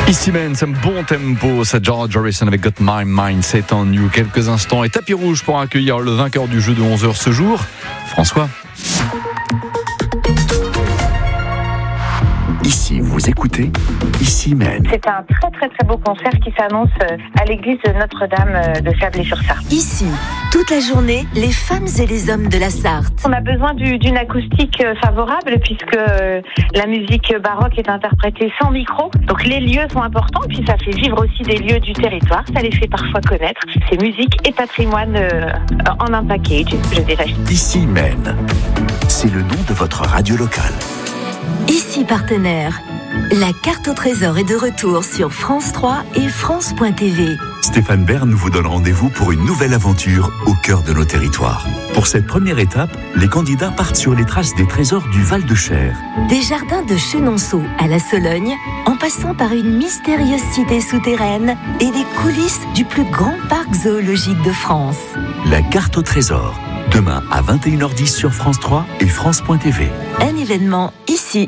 Ici même, c'est un bon tempo, c'est George Harrison avec Got My Mind Set on You. Quelques instants et tapis rouge pour accueillir le vainqueur du jeu de 11h ce jour, François. Ici, vous écoutez Ici même. C'est un très très très beau concert qui s'annonce à l'église de Notre-Dame de Sablé-sur-Sarthe. Ici, toute la journée, les femmes et les hommes de la Sarthe. On a besoin d'une acoustique favorable puisque la musique baroque est interprétée sans micro. Donc les lieux sont importants, puis ça fait vivre aussi des lieux du territoire. Ça les fait parfois connaître. C'est musique et patrimoine en un package, je dirais. Ici même. C'est le nom de votre radio locale. Ici partenaire. La carte au trésor est de retour sur France 3 et France.tv. Stéphane Bern vous donne rendez-vous pour une nouvelle aventure au cœur de nos territoires. Pour cette première étape, les candidats partent sur les traces des trésors du Val-de-Cher. Des jardins de Chenonceau à la Sologne, en passant par une mystérieuse cité souterraine et les coulisses du plus grand parc zoologique de France. La carte au trésor. Demain à 21h10 sur France 3 et France.tv. Un événement ici.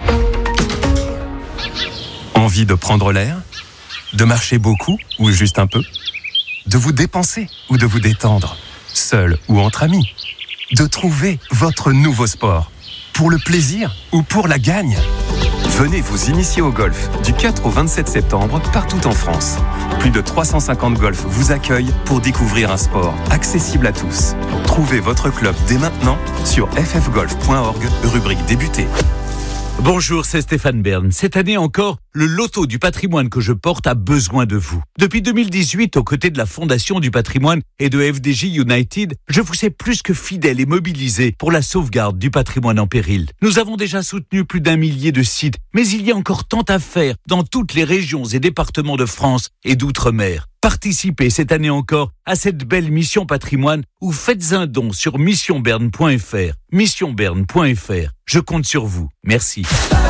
Envie de prendre l'air ? De marcher beaucoup ou juste un peu ? De vous dépenser ou de vous détendre ? Seul ou entre amis ? De trouver votre nouveau sport ? Pour le plaisir ou pour la gagne ? Venez vous initier au golf du 4 au 27 septembre partout en France. Plus de 350 golfs vous accueillent pour découvrir un sport accessible à tous. Trouvez votre club dès maintenant sur ffgolf.org, rubrique débuter. Bonjour, c'est Stéphane Bern. Cette année encore, le loto du patrimoine que je porte a besoin de vous. Depuis 2018, aux côtés de la Fondation du patrimoine et de FDJ United, je vous sais plus que fidèle et mobilisé pour la sauvegarde du patrimoine en péril. Nous avons déjà soutenu plus d'1 millier de sites, mais il y a encore tant à faire dans toutes les régions et départements de France et d'outre-mer. Participez cette année encore à cette belle mission patrimoine ou faites un don sur missionberne.fr. Missionberne.fr. Je compte sur vous. Merci.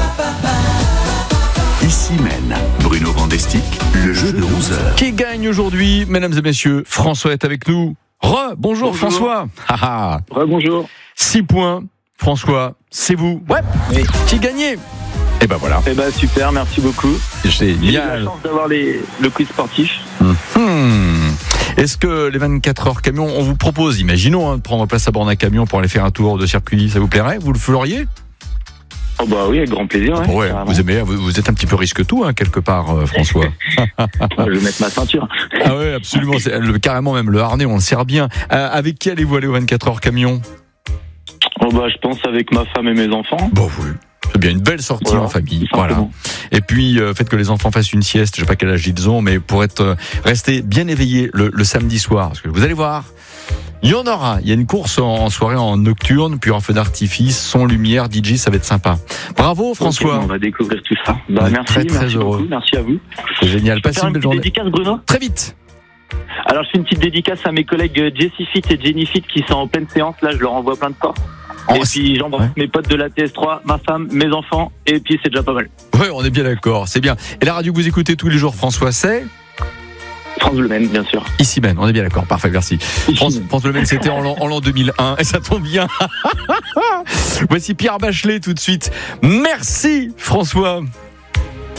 Ici mène Bruno Vandestick, le jeu de 11h. Qui gagne aujourd'hui, mesdames et messieurs? François est avec nous. Bonjour François. Bonjour. 6 points. François, c'est vous. Ouais. Oui. Qui gagnait? Et ben voilà. Eh ben super, merci beaucoup. J'ai eu la chance d'avoir le quiz sportif. Est-ce que les 24 heures camion, on vous propose, imaginons, de prendre place à bord d'un camion pour aller faire un tour de circuit, ça vous plairait? Vous le feriez? Oh bah oui, avec grand plaisir. Ouais, vous aimez, vous êtes un petit peu risque-tout, quelque part, François. Je vais mettre ma ceinture. Ah ouais, absolument, carrément même le harnais, on le sert bien. Avec qui allez-vous aller aux 24 heures camion? Oh bah je pense avec ma femme et mes enfants. Bon oui. C'est bien une belle sortie en famille. Voilà. Et puis, faites que les enfants fassent une sieste. Je sais pas quel âge ils ont, mais pour rester bien éveillés le samedi soir. Parce que vous allez voir, il y en aura. Il y a une course en soirée en nocturne, puis en feu d'artifice, son, lumière, DJ, ça va être sympa. Bravo François. Okay, on va découvre tout ça. Merci, très heureux. Beaucoup, merci à vous. C'est génial. Passez une belle journée. Dédicace, Bruno. Très vite. Alors, je fais une petite dédicace à mes collègues Jessie Fit et Jenny Fit qui sont en pleine séance. Là, je leur envoie plein de force. Et puis j'embrasse mes potes de la TS3, ma femme, mes enfants, et puis c'est déjà pas mal. Ouais, on est bien d'accord, c'est bien. Et la radio que vous écoutez tous les jours, François, c'est France Bleu Maine, bien sûr. Ici même, on est bien d'accord, parfait, merci. France Bleu Maine, c'était en l'an 2001, et ça tombe bien. Voici Pierre Bachelet tout de suite. Merci François.